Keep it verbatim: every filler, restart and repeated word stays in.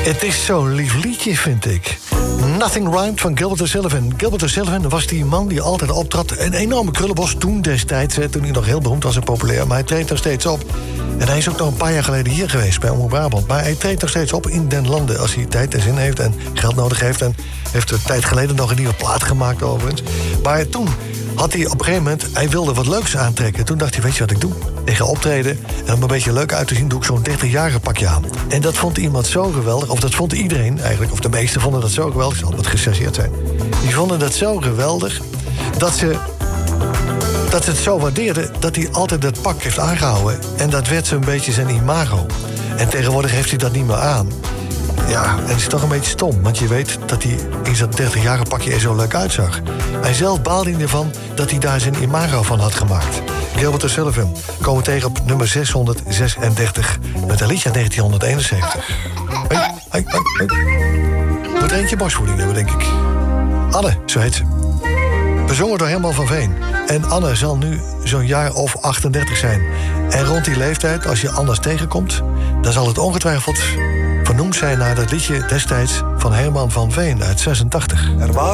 Het is zo'n lief liedje, vind ik. Nothing Rhymed van Gilbert O'Sullivan. Gilbert O'Sullivan was die man die altijd optrad. Een enorme krullenbos toen destijds, toen hij nog heel beroemd was en populair. Maar hij treedt nog steeds op. En hij is ook nog een paar jaar geleden hier geweest bij Omroep Brabant. Maar hij treedt nog steeds op in den landen als hij tijd en zin heeft en geld nodig heeft. En heeft een tijd geleden nog een nieuwe plaat gemaakt overigens. Maar toen had hij op een gegeven moment, hij wilde wat leuks aantrekken. Toen dacht hij, weet je wat ik doe? Ik ga optreden en om een beetje leuk uit te zien doe ik zo'n dertigjarige pakje aan. En dat vond iemand zo geweldig, of dat vond iedereen eigenlijk, of de meesten vonden dat zo geweldig, zal wat gechargeerd zijn. Die vonden dat zo geweldig dat ze, dat ze het zo waardeerden dat hij altijd dat pak heeft aangehouden. En dat werd zo'n beetje zijn imago. En tegenwoordig heeft hij dat niet meer aan. Ja, en het is toch een beetje stom, want je weet dat hij in zijn dertigjarige pakje er zo leuk uitzag. Hij zelf baalde hij ervan dat hij daar zijn imago van had gemaakt. Gilbert O'Sullivan komen we tegen op nummer zeshonderdzesendertig met een liedje uit negentienhonderdeenenzeventig. Hoi, hoi, hoi, hoi. Moet er eentje borstvoeding hebben, denk ik. Anne, zo heet ze. Bezongen door Herman van Veen. En Anne zal nu zo'n jaar of achtendertig zijn. En rond die leeftijd, als je Anne tegenkomt, dan zal het ongetwijfeld vernoemd zijn naar dat liedje destijds van Herman van Veen uit zesentachtig.